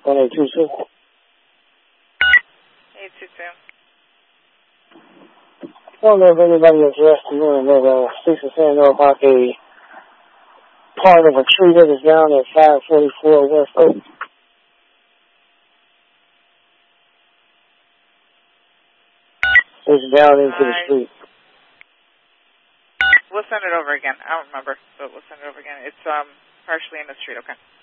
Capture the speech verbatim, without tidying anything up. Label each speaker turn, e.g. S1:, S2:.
S1: one eight two two.
S2: eight two two.
S1: I don't know if anybody interested in knowing that uh, Cecil saying know about a part of a tree that is down at five forty-four West Oak. It's down into the street.
S2: We'll send it over again. I don't remember, but we'll send it over again. It's um partially in the street, okay.